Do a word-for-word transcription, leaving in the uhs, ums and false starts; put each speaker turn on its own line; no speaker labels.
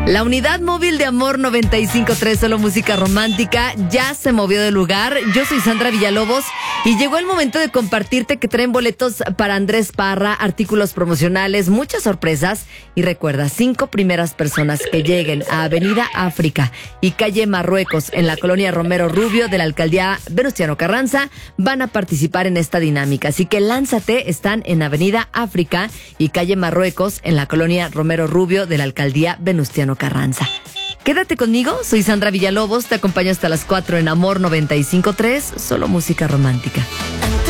La unidad móvil de Amor noventa y cinco punto tres, solo música romántica, ya se movió de lugar. Yo soy Sandra Villalobos y llegó el momento de compartirte que traen boletos para Andrés Parra, artículos promocionales, muchas sorpresas. Y recuerda, cinco primeras personas que lleguen a Avenida África y calle Marruecos en la colonia Romero Rubio de la alcaldía Venustiano Carranza van a participar en esta dinámica. Así que lánzate, están en Avenida África y calle Marruecos en la colonia Romero Rubio de la alcaldía Venustiano Carranza. Quédate conmigo, soy Sandra Villalobos, te acompaño hasta las cuatro en Amor noventa y cinco punto tres, solo música romántica.